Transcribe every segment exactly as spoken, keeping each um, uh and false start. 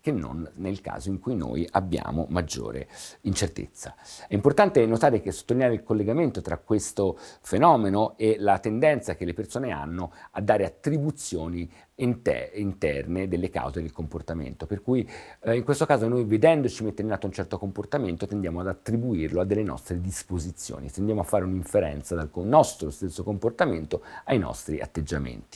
che non nel caso in cui noi abbiamo maggiore incertezza. È importante notare che sottolineare il collegamento tra questo fenomeno e la tendenza che le persone hanno a dare attribuzioni interne delle cause del comportamento, per cui eh, in questo caso noi, vedendoci mettere in atto un certo comportamento, tendiamo ad attribuirlo a delle nostre disposizioni, tendiamo a fare un'inferenza dal nostro stesso comportamento ai nostri atteggiamenti.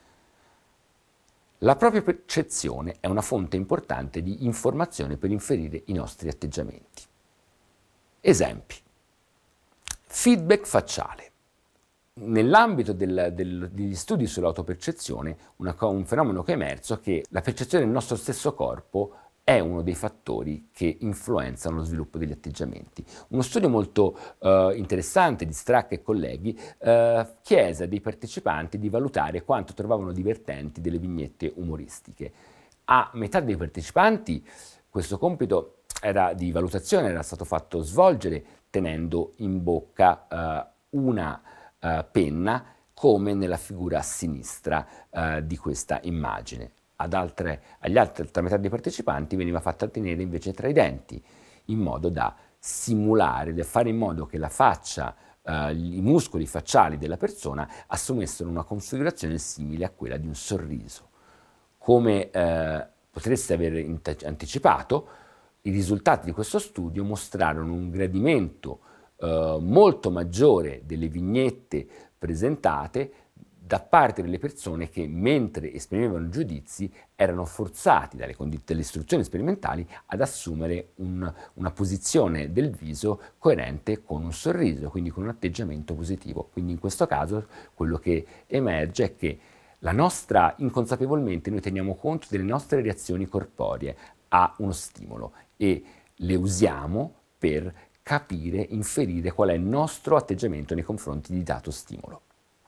La propria percezione è una fonte importante di informazione per inferire i nostri atteggiamenti. Esempi. Feedback facciale. Nell'ambito del, del, degli studi sull'autopercezione, una, un fenomeno che è emerso è che la percezione del nostro stesso corpo è uno dei fattori che influenzano lo sviluppo degli atteggiamenti. Uno studio molto eh, interessante di Strack e colleghi eh, chiese a dei partecipanti di valutare quanto trovavano divertenti delle vignette umoristiche. A metà dei partecipanti questo compito era, di valutazione era stato fatto svolgere tenendo in bocca eh, una Uh, penna, come nella figura a sinistra uh, di questa immagine. Ad altre, agli altri, altra metà dei partecipanti veniva fatta tenere invece tra i denti, in modo da simulare, da fare in modo che la faccia, uh, i muscoli facciali della persona assumessero una configurazione simile a quella di un sorriso. Come uh, potreste aver anticipato, i risultati di questo studio mostrarono un gradimento Uh, molto maggiore delle vignette presentate da parte delle persone che, mentre esprimevano giudizi, erano forzati dalle, dalle istruzioni sperimentali ad assumere un, una posizione del viso coerente con un sorriso, quindi con un atteggiamento positivo. Quindi in questo caso quello che emerge è che la nostra, inconsapevolmente, noi teniamo conto delle nostre reazioni corporee a uno stimolo e le usiamo per capire, inferire qual è il nostro atteggiamento nei confronti di dato stimolo.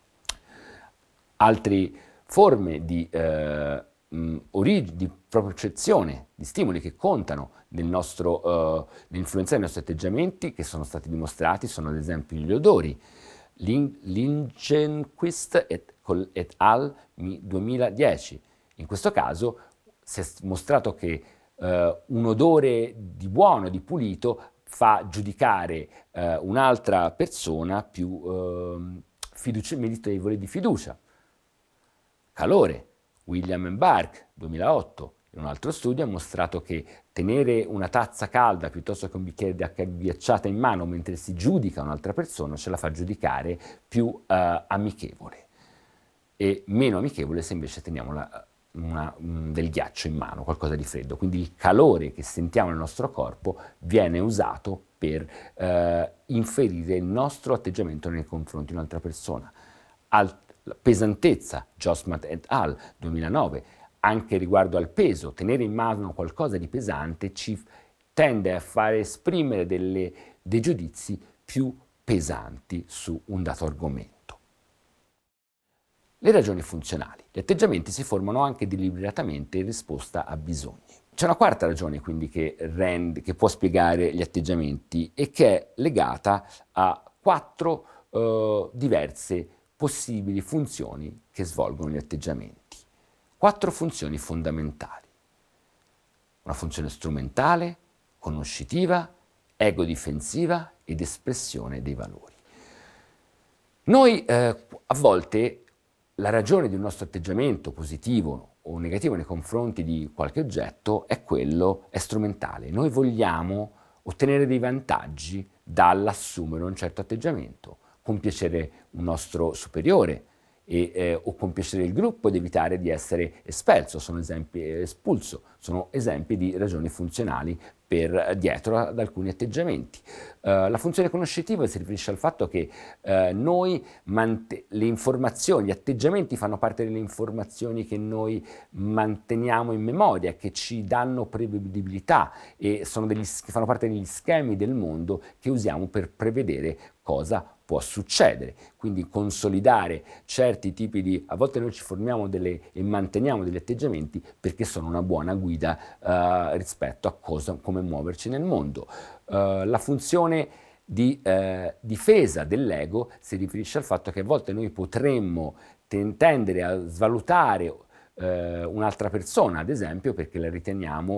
Altre forme di, eh, origine, di percezione di stimoli che contano nel nostro, eh, nell'influenzare i nostri atteggiamenti, che sono stati dimostrati, sono ad esempio gli odori. Lingenquist et, et al. duemiladieci. In questo caso si è mostrato che eh, un odore di buono, di pulito, fa giudicare eh, un'altra persona più eh, fiduci- meritevole di fiducia. Calore. William and Bark, duemilaotto. In un altro studio ha mostrato che tenere una tazza calda piuttosto che un bicchiere di acqua ghiacciata in mano mentre si giudica un'altra persona ce la fa giudicare più eh, amichevole e meno amichevole se invece teniamo la, una, um, del ghiaccio in mano, qualcosa di freddo. Quindi il calore che sentiamo nel nostro corpo viene usato per eh, inferire il nostro atteggiamento nei confronti di un'altra persona. Al, pesantezza, Josmat et al. duemilanove, anche riguardo al peso, tenere in mano qualcosa di pesante ci tende a fare esprimere delle, dei giudizi più pesanti su un dato argomento. Le ragioni funzionali. Gli atteggiamenti si formano anche deliberatamente in risposta a bisogni. C'è una quarta ragione quindi che, rende, che può spiegare gli atteggiamenti e che è legata a quattro eh, diverse possibili funzioni che svolgono gli atteggiamenti. Quattro funzioni fondamentali. Una funzione strumentale, conoscitiva, ego-difensiva ed espressione dei valori. Noi eh, a volte la ragione di un nostro atteggiamento positivo o negativo nei confronti di qualche oggetto è quello, è strumentale. Noi vogliamo ottenere dei vantaggi dall'assumere un certo atteggiamento, compiacere un nostro superiore e, eh, o compiacere il gruppo ed evitare di essere espelso, sono esempi, espulso, sono esempi di ragioni funzionali per dietro ad alcuni atteggiamenti. Uh, la funzione conoscitiva si riferisce al fatto che uh, noi le informazioni, gli atteggiamenti fanno parte delle informazioni che noi manteniamo in memoria, che ci danno prevedibilità e sono degli, che fanno parte degli schemi del mondo che usiamo per prevedere cosa può succedere, quindi consolidare certi tipi di, a volte noi ci formiamo delle e manteniamo degli atteggiamenti perché sono una buona guida uh, rispetto a cosa, come muoverci nel mondo. Uh, la funzione di uh, difesa dell'ego si riferisce al fatto che a volte noi potremmo tendere a svalutare uh, un'altra persona, ad esempio, perché la riteniamo